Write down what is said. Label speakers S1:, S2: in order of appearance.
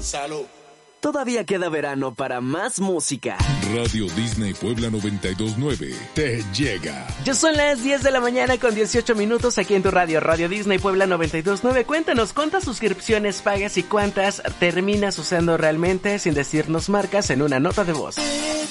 S1: Salud.
S2: Todavía queda verano para más música.
S3: Radio Disney Puebla 92.9 te llega.
S4: Ya son las 10 de la mañana con 18 minutos aquí en tu radio, Radio Disney Puebla 92.9. Cuéntanos cuántas suscripciones pagas y cuántas terminas usando realmente sin decirnos marcas en una nota de voz.